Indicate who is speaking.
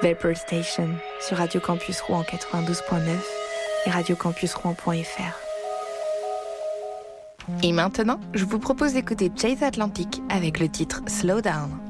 Speaker 1: Vapor Station sur Radio Campus Rouen 92.9 et radiocampusrouen.fr. Et maintenant, je vous propose d'écouter Chase Atlantic avec le titre Slow Down.